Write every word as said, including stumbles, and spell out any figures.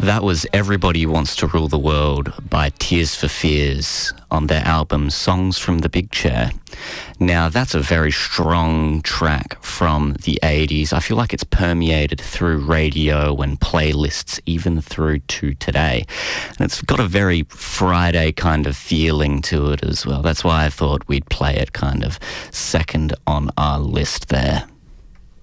That was Everybody Wants to Rule the World by Tears for Fears on their album Songs from the Big Chair. Now, that's a very strong track from the eighties. I feel like it's permeated through radio and playlists, even through to today. And it's got a very Friday kind of feeling to it as well. That's why I thought we'd play it kind of second on our list there.